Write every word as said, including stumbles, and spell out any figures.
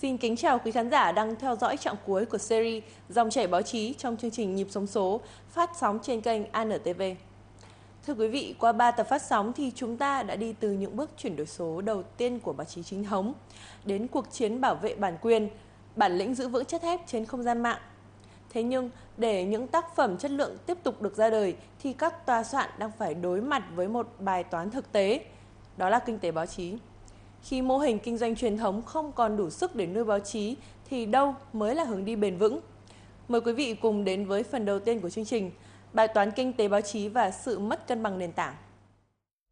Xin kính chào quý khán giả đang theo dõi trọng cuối của series Dòng chảy báo chí trong chương trình Nhịp sống số phát sóng trên kênh a en tê vê. Thưa quý vị, qua ba tập phát sóng thì chúng ta đã đi từ những bước chuyển đổi số đầu tiên của báo chí chính thống đến cuộc chiến bảo vệ bản quyền, bản lĩnh giữ vững chất thép trên không gian mạng. Thế nhưng, để những tác phẩm chất lượng tiếp tục được ra đời thì các tòa soạn đang phải đối mặt với một bài toán thực tế, đó là kinh tế báo chí. Khi mô hình kinh doanh truyền thống không còn đủ sức để nuôi báo chí thì đâu mới là hướng đi bền vững? Mời quý vị cùng đến với phần đầu tiên của chương trình, bài toán kinh tế báo chí và sự mất cân bằng nền tảng.